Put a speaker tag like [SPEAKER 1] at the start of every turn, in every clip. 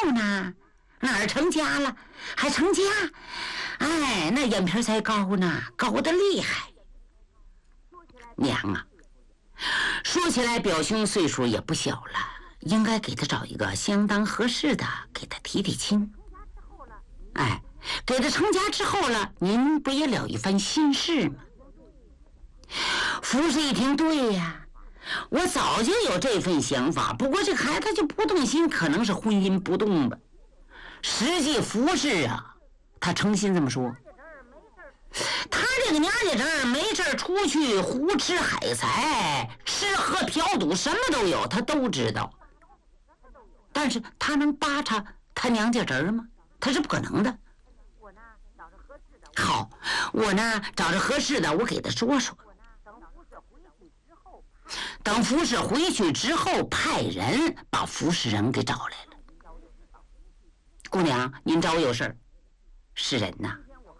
[SPEAKER 1] 呢，哪儿成家了？还成家？哎，那眼皮才高呢，高得厉害。娘啊，说起来表兄岁数也不小了，应该给他找一个相当合适的，给他提提亲。哎，给他成家之后了，您不也了一番心事吗？服侍一听，对呀，我早就有这份想法，不过这个孩子就不动心，可能是婚姻不动吧。实际服侍啊，他诚心这么说。他这个娘家侄没事出去胡吃海塞，吃喝嫖赌什么都有，他都知道。但是他能巴查他娘家侄吗？他是不可能的。好，我呢找着合适的，我给他说说。等服侍回去之后，派人把服侍人给找来了。姑娘，您找我有事儿？是人呐。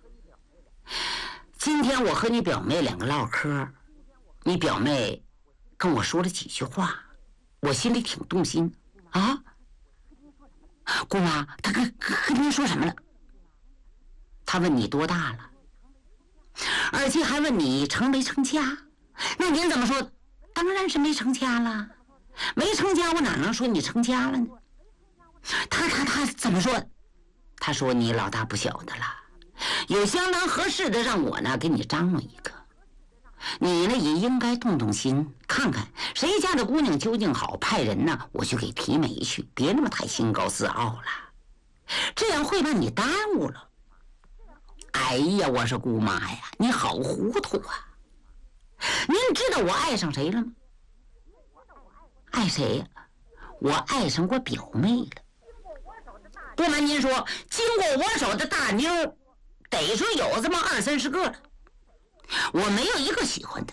[SPEAKER 1] 今天我和你表妹两个唠嗑，你表妹跟我说了几句话，我心里挺动心啊。姑妈，她跟您说什么了？她问你多大了，而且还问你成没成家。那您怎么说？当然是没成家了，没成家我哪能说你成家了呢？他怎么说？他说你老大不小的了，有相当合适的，让我呢给你张罗一个。你呢也应该动动心，看看谁家的姑娘究竟好，派人呢我去给提媒去，别那么太心高自傲了，这样会把你耽误了。哎呀，我说姑妈呀，你好糊涂啊！您知道我爱上谁了吗？爱谁呀？我爱上过表妹了。不瞒您说，经过我手的大妞，得说有这么20-30个了。我没有一个喜欢的。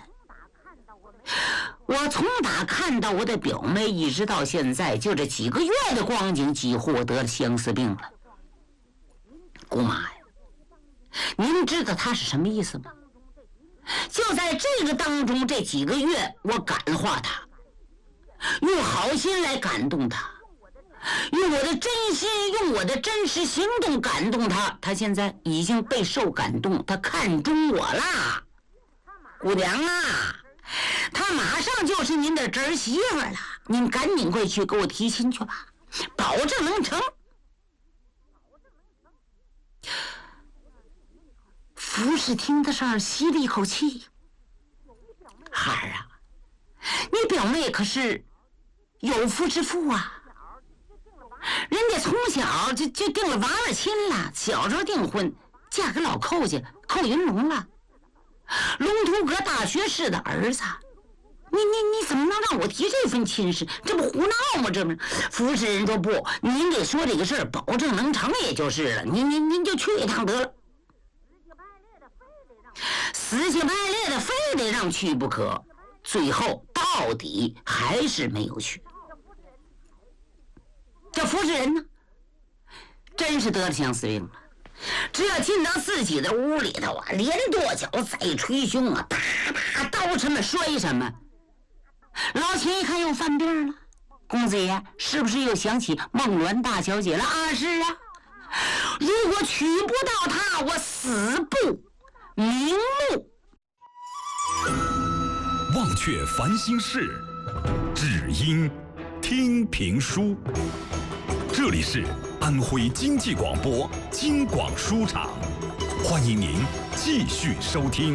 [SPEAKER 1] 我从打看到我的表妹，一直到现在，就这几个月的光景，几乎我得了相思病了。姑妈呀，您知道她是什么意思吗？就在这个当中，这几个月我感化他，用好心来感动他，用我的真心，用我的真实行动感动他。他现在已经备受感动，他看中我了。姑娘啊，他马上就是您的侄媳妇了，您赶紧快去给我提亲去吧，保证能成。服侍听到这儿，吸了一口气。孩儿啊，你表妹可是有夫之妇啊，人家从小就定了娃娃亲了，小时候订婚，嫁给老寇家寇云龙了，龙图阁大学士的儿子。你怎么能让我提这份亲事？这不胡闹吗？这不，服侍人说不，您得说这个事儿，保证能成也就是了。您就去一趟得了。死乞白赖的非得让去不可，最后到底还是没有去。这服侍人呢，真是得了相思病了。只要进到自己的屋里头啊，连跺脚再捶胸啊，啪啪刀什么摔什么。老秦一看又犯病了，公子爷是不是又想起孟鸾大小姐了啊？是啊，如果娶不到她，我死不瞑目。
[SPEAKER 2] 忘却烦心事，只因听评书。这里是安徽经济广播京广书场，欢迎您继续收听。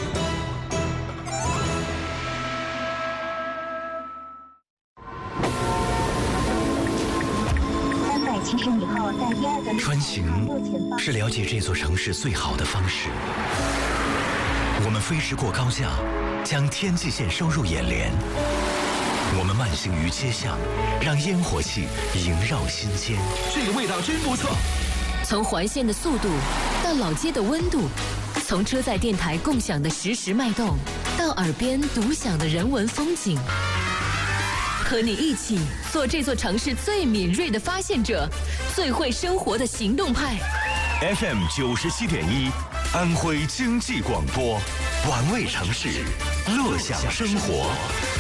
[SPEAKER 3] 穿行是了解这座城市最好的方式。我们飞驰过高架，将天际线收入眼帘。我们慢行于街巷，让烟火气萦绕心间。
[SPEAKER 4] 这个味道真不错。
[SPEAKER 5] 从环线的速度到老街的温度，从车载电台共享的实时脉动，到耳边独享的人文风景。和你一起做这座城市最敏锐的发现者，最会生活的行动派。
[SPEAKER 2] FM 97.1，安徽经济广播，玩味城市，乐享生活。